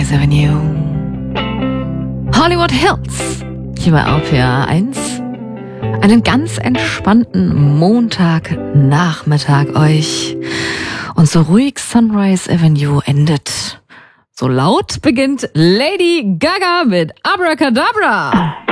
Sunrise Avenue. Hollywood Hills, hier bei RPR 1. Einen ganz entspannten Montagnachmittag euch. Und so ruhig Sunrise Avenue endet, so laut beginnt Lady Gaga mit Abracadabra.